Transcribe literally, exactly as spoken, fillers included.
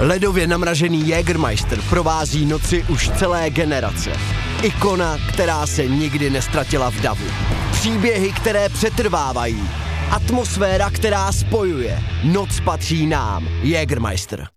Ledově namražený Jägermeister provází noci už celé generace. Ikona, která se nikdy nestratila v davu. Příběhy, které přetrvávají. Atmosféra, která spojuje. Noc patří nám. Jägermeister.